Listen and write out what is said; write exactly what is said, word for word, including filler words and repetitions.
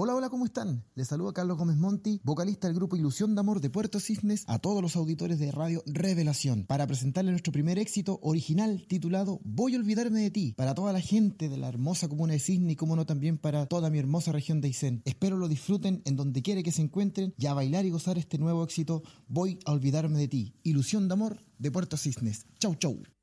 Hola, hola, ¿cómo están? Les saluda Carlos Gómez Monti, vocalista del grupo Ilusión de Amor de Puerto Cisnes, a todos los auditores de Radio Revelación, para presentarles nuestro primer éxito original titulado Voy a olvidarme de ti, para toda la gente de la hermosa comuna de Cisnes y como no también para toda mi hermosa región de Aysén. Espero lo disfruten en donde quiera que se encuentren y a bailar y gozar este nuevo éxito Voy a olvidarme de ti, Ilusión de Amor de Puerto Cisnes. Chau, chau.